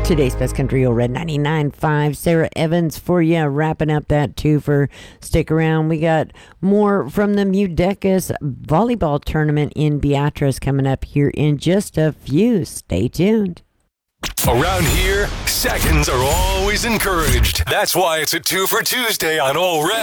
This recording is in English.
Today's Best Country Old Red 99.5. Sarah Evans for you, wrapping up that twofer. Stick around. We got more from the Mudecas volleyball tournament in Beatrice coming up here in just a few. Stay tuned. Around here, seconds are always encouraged. That's why it's a 2 for Tuesday on Old Red.